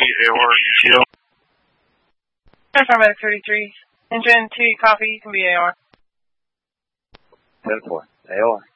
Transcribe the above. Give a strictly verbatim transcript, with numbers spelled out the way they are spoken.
A O R, you know. Paramedic thirty-three. Engine two, copy, you can be A O R. ten four, A O R.